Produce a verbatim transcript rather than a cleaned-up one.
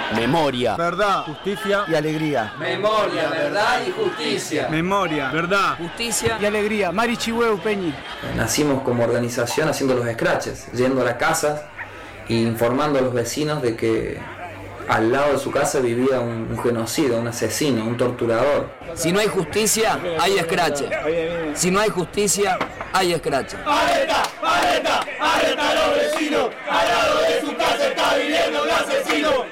Memoria. Verdad. Justicia y alegría. Memoria, verdad y justicia. Memoria. Verdad. Justicia y alegría. Mari Chihueu Peñi. Nacimos como organización haciendo los scratches, yendo a las casas e informando a los vecinos de que al lado de su casa vivía un, un genocida, un asesino, un torturador. Si no hay justicia, hay escrache. Si no hay justicia, hay escrache. ¡Alerta! ¡Alerta! ¡Alerta a los vecinos! Al lado de su casa está viviendo un asesino.